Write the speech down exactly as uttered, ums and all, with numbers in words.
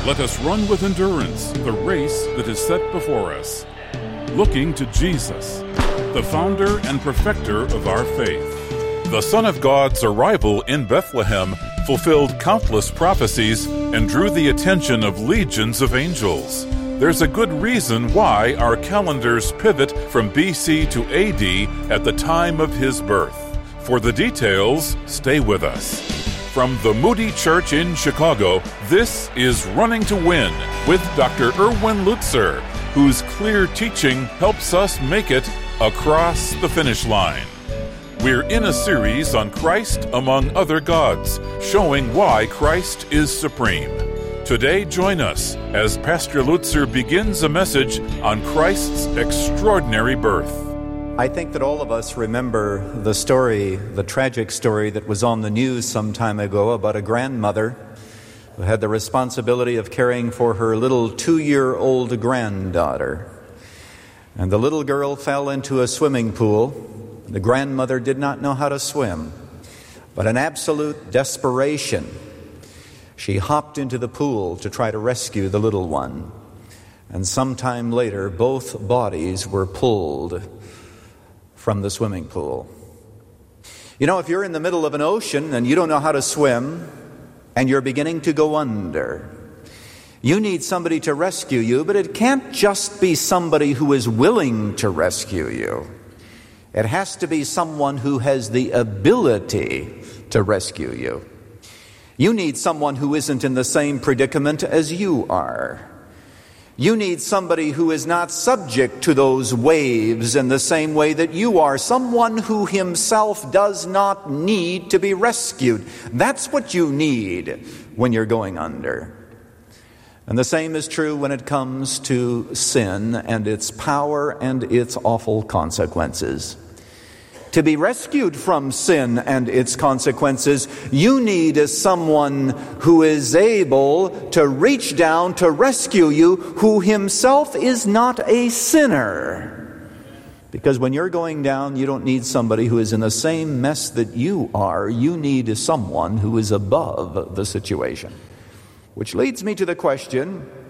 Let us run with endurance the race that is set before us, looking to Jesus, the founder and perfecter of our faith. The Son of God's arrival in Bethlehem fulfilled countless prophecies and drew the attention of legions of angels. There's a good reason why our calendars pivot from B C to A D at the time of his birth. For the details, stay with us. From the Moody Church in Chicago, this is Running to Win with Doctor Erwin Lutzer, whose clear teaching helps us make it across the finish line. We're in a series on Christ among other gods, showing why Christ is supreme. Today, join us as Pastor Lutzer begins a message on Christ's extraordinary birth. I think that all of us remember the story, the tragic story that was on the news some time ago about a grandmother who had the responsibility of caring for her little two-year-old granddaughter. And the little girl fell into a swimming pool. The grandmother did not know how to swim, but in absolute desperation, she hopped into the pool to try to rescue the little one. And sometime later, both bodies were pulled from the swimming pool. You know, if you're in the middle of an ocean and you don't know how to swim and you're beginning to go under, you need somebody to rescue you, but it can't just be somebody who is willing to rescue you. It has to be someone who has the ability to rescue you. You need someone who isn't in the same predicament as you are. You need somebody who is not subject to those waves in the same way that you are. Someone who himself does not need to be rescued. That's what you need when you're going under. And the same is true when it comes to sin and its power and its awful consequences. To be rescued from sin and its consequences, you need someone who is able to reach down to rescue you, who himself is not a sinner. Because when you're going down, you don't need somebody who is in the same mess that you are. You need someone who is above the situation. Which leads me to the question,